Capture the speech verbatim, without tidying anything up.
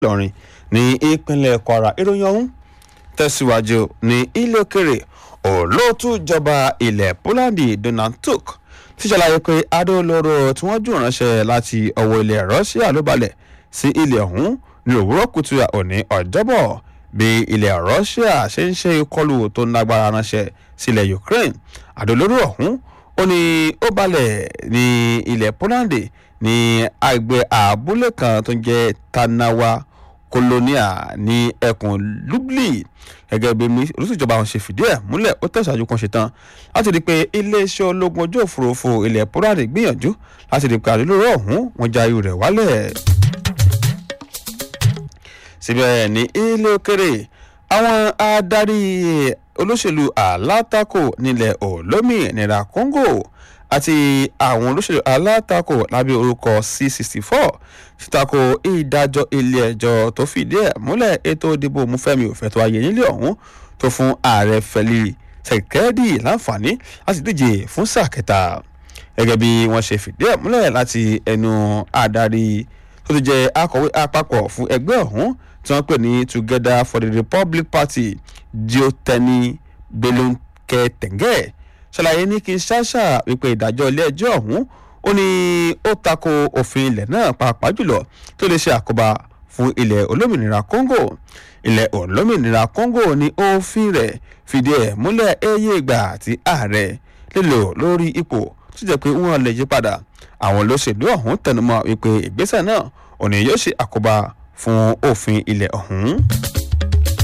Ìlọrin ní ìpínlẹ̀ Kwara. Ìròyìn ọ̀hún tẹ̀síwájú ní ilé òkèrè. Olóòtú ìjọba ilẹ̀ Poland Donald Tusk ti ṣàlàyé pé adó olóró tí wọ́n jù ránṣẹ́ láti ọwọ́ ilẹ̀ Russia ló balẹ̀ sí ilẹ̀ ọ̀hún ní òwúrọ̀ kùtù òní Ọjọ́bọ̀ bí ilẹ̀ Russia ṣe ń ṣe ìkọlù tó lágbára ránṣẹ́ sílẹ̀ Ukraine. Adó olóró ọ̀hún ó ní ó balẹ̀ ní ilẹ̀ Poland ní àgbẹ̀ àbúlé kan tó ń jẹ́ Tanawa Kolonia ní ẹkùn Lubli. Gẹ́gẹ́ bí olóṣèlú ìjọba wọn ṣe fìdí ẹ̀ múlẹ̀, ó tẹ̀síwájú kan ṣetán láti rí i pé iléeṣẹ́ ológun ojú òfurufú ilẹ̀ Poland gbìyànjú láti rí i pé àdúró ọ̀hún wọn já irú rẹ̀ wálẹ̀. Síbẹ̀ ní ilé òkèrè, àwọn adarí olóṣèlú alátakò nílẹ̀ olómìnira Congo àti àwọn olóṣèlú alátakò lábẹ́ orúkọ C sixty-four ti tako ìdájọ́ ilé-ẹjọ́ tó fìdí ẹ̀ múlẹ̀ ètò ìdìbò mufẹ́mi òfẹ́ tó wáyé nílé ọ̀hún tó fún ààrẹ Félix Tshisekedi láǹfààní láti díje fún sáà kẹta. Gẹ́gẹ́ bí wọ́n ṣe fìdí ẹ̀ múlẹ̀ láti ẹnu adarí tó ti jẹ́ akọ̀wé àpapọ̀ fún ẹgbẹ́ ọ̀hún tí wọ́n pè ní Together for the Republic Party Dioteni Gbelonke-Tenge ṣàlàyé ní Kinshasa wípé ìdájọ́ ilé-ẹjọ́ ọ̀hún ó ní ó tako òfin ilẹ̀ náà pàápàá jùlọ tó lè ṣe àkóbá fún ilẹ̀ olómìnira Congo. Ilẹ̀ olómìnira Congo ní òfin rẹ̀ fìdí ẹ̀ múlẹ̀ eye ìgbà tí ààrẹ lè lò lórí ipò tó jẹ́ pé wọ́n lè yí padà. Àwọn olóṣèlú ọ̀hún tẹnumọ́ wípé ìgbésẹ̀ náà ò ní yóò ṣe àkóbá fún òfin ilẹ̀ ọ̀hún.